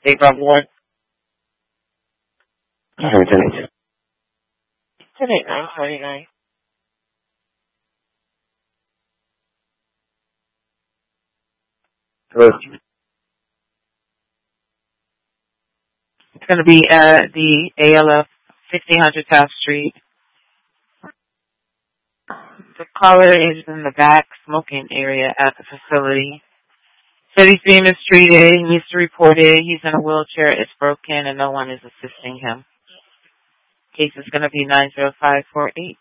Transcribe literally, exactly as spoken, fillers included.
Date of Ward. ten eight nine forty-nine. It's going to be at the A L F, fifteen hundred South Street. The caller is in the back smoking area at the facility. Said he's being mistreated. He needs to report it. He's in a wheelchair. It's broken, and no one is assisting him. Case is going to be nine zero five four eight.